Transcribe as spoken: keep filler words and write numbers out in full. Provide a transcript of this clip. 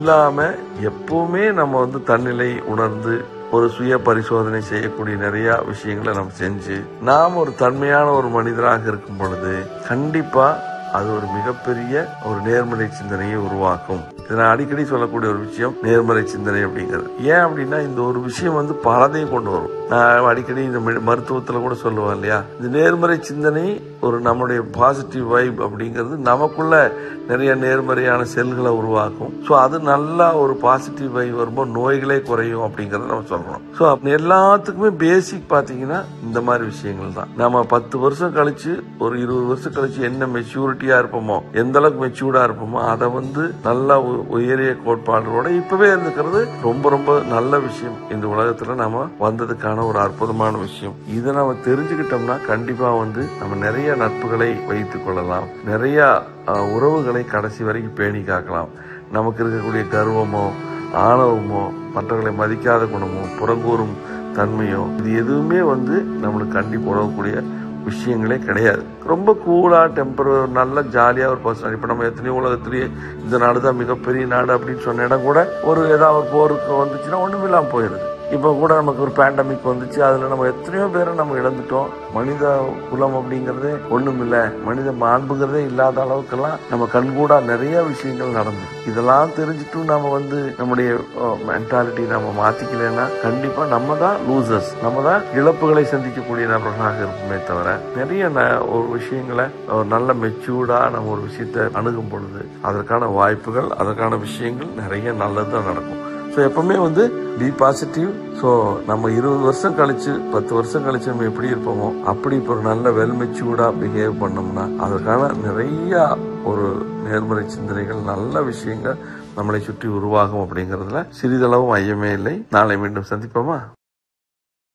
இல்லாம எப்பவுமே நம்ம வந்து தன்னிலை உணர்ந்து ஒரு சுய பரிசோதனை செய்யக்கூடிய நிறைய விஷயங்களை நம்ம செஞ்சு நாம் ஒரு தன்மையான ஒரு மனிதராக இருக்கும் பொழுது கண்டிப்பா அது ஒரு மிகப்பெரிய ஒரு நேர்மறை சிந்தனையை உருவாக்கும். இதை நான் அடிக்கடி சொல்லக்கூடிய ஒரு விஷயம் நேர்மறை சிந்தனை அப்படிங்கிறது. ஏன் அப்படின்னா இந்த ஒரு விஷயம் வந்து பலதையும் கொண்டு வரும். நான் அடிக்கடி இந்த மருத்துவத்துல கூட சொல்லுவேன் இல்லையா, இந்த நேர்மறை சிந்தனை ஒரு நம்மளுடைய பாசிட்டிவ் வைப் அப்படிங்கிறது நமக்குள்ள நிறைய நேர்மறையான செல்களை உருவாக்கும். ஸோ அது நல்லா ஒரு பாசிட்டிவ் வைப் வரும்போது நோய்களே குறையும் அப்படிங்கறத நம்ம சொல்றோம். ஸோ எல்லாத்துக்குமே பேசிக் பாத்தீங்கன்னா இந்த மாதிரி விஷயங்கள் தான். நம்ம பத்து வருஷம் கழிச்சு ஒரு இருபது வருஷம் கழிச்சு என்ன மெச்சூரிட்டியா இருப்போமோ, எந்த அளவுக்கு மெச்சூர்டா இருப்போமோ அதை வந்து நல்லா உயரிய கோட்பாடுகளோட இப்பவே இருந்துக்கிறது ரொம்ப ரொம்ப நல்ல விஷயம். இந்த உலகத்துல நாம வந்ததுக்கான ஒரு அற்புதமான விஷயம். இதை நம்ம தெரிஞ்சுக்கிட்டோம்னா கண்டிப்பா வந்து நம்ம நிறைய நட்புகளை வைத்துக் கொள்ளலாம், நிறைய உறவுகளை கடைசி வரைக்கும் பேணி காக்கலாம். நமக்கு இருக்கக்கூடிய கர்வமோ ஆணவமோ மற்றவர்களை மதிக்காத குணமோ புறங்கூறும் தன்மையோ இது எதுவுமே வந்து நம்மளுக்கு கண்டிப்பா உதவக்கூடிய விஷயங்களே கிடையாது. ரொம்ப கூலா டெம்பர் நல்ல ஜாலியா ஒரு பர்சன். இப்ப நம்ம எத்தனையோ உலகத்திலேயே இந்த நாடுதான் மிகப்பெரிய நாடு அப்படின்னு சொன்ன இடம் கூட ஒரு ஏதாவது போருக்கு வந்துச்சுன்னா ஒண்ணுமில்லாம போயிருது. இப்ப கூட நமக்கு ஒரு பேண்டமிக் வந்துச்சு, அதுல நம்ம எத்தனையோ பேரை நம்ம இழந்துட்டோம். மனித குலம் அப்படிங்கறதே ஒண்ணும் இல்ல, மனித மாண்புங்கிறதே இல்லாத அளவுக்கெல்லாம் நம்ம கண்கூடா நிறைய விஷயங்கள் நடந்தது. இதெல்லாம் தெரிஞ்சுட்டும் நம்ம வந்து நம்முடைய மென்டாலிட்டி நம்ம மாத்திக்கலன்னா கண்டிப்பா நம்ம தான் லூசர்ஸ், நம்ம தான் இழப்புகளை சந்திக்கக்கூடிய நபர்களாக இருக்குமே தவிர நிறைய ஒரு விஷயங்களை ஒரு நல்ல மெச்சூர்டா நம்ம ஒரு விஷயத்தை அணுகும் பொழுது அதற்கான வாய்ப்புகள் அதற்கான விஷயங்கள் நிறைய நல்லதுதான் நடக்கும். ஸோ எப்பவுமே வந்து பி பாசிட்டிவ். ஸோ நம்ம இருபது வருஷம் கழிச்சு பத்து வருஷம் கழிச்சு நம்ம எப்படி இருப்போமோ அப்படி இப்போ ஒரு நல்ல வெல் மெச்சூர்டா பிஹேவ் பண்ணோம்னா அதற்கான நிறைய ஒரு நேர்மறை சிந்தனைகள் நல்ல விஷயங்கள் நம்மளை சுற்றி உருவாகும் அப்படிங்கிறதுல சிறிதளவும் ஐயமே இல்லை. நாளை மீண்டும் சந்திப்போமா?